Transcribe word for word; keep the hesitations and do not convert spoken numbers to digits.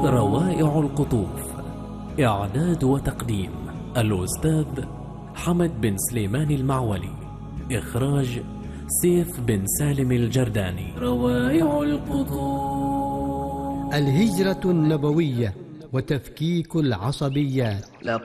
روائع القطوف، إعداد وتقديم الأستاذ حمد بن سليمان المعولي، إخراج سيف بن سالم الجرداني. روائع القطوف. الهجرة النبوية وتفكيك العصبيات.